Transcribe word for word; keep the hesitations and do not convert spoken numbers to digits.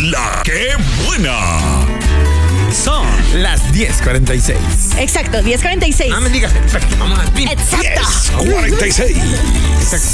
la que buena. Son las diez cuarenta y seis. Exacto, diez cuarenta y seis. No me digas perfecto, vamos a bien. Exacto. diez cuarenta y seis. Exacto.